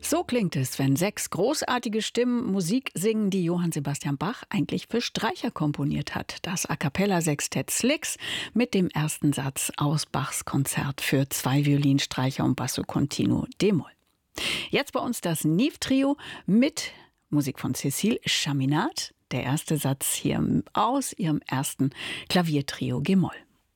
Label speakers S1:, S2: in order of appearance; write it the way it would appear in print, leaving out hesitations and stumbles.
S1: So klingt es, wenn 6 großartige Stimmen Musik singen, die Johann Sebastian Bach eigentlich für Streicher komponiert hat. Das A-cappella-Sextett Slicks mit dem ersten Satz aus Bachs Konzert für 2 Violinstreicher und Basso Continuo d-Moll. Jetzt bei uns das Nive-Trio mit Musik von Cécile Chaminade. Der erste Satz hier aus ihrem ersten Klaviertrio G-Moll.